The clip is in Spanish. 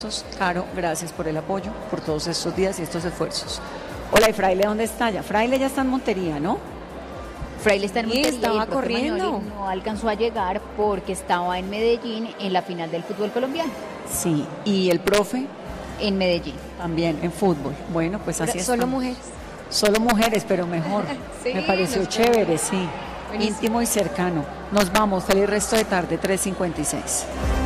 Caro, gracias por el apoyo, por todos estos días y estos esfuerzos. Hola, ¿y Fraile dónde está ya? Fraile ya está en Montería, ¿no? Fraile está en Montería, estaba corriendo. Magnoli no alcanzó a llegar porque estaba en Medellín en la final del fútbol colombiano. Sí, ¿y el profe? En Medellín. También, en fútbol. Bueno, pues así es. Solo mujeres. Solo mujeres, pero mejor. Sí, me pareció chévere, sí. Buenísimo. Íntimo y cercano. Nos vamos, feliz resto de tarde, 3:56.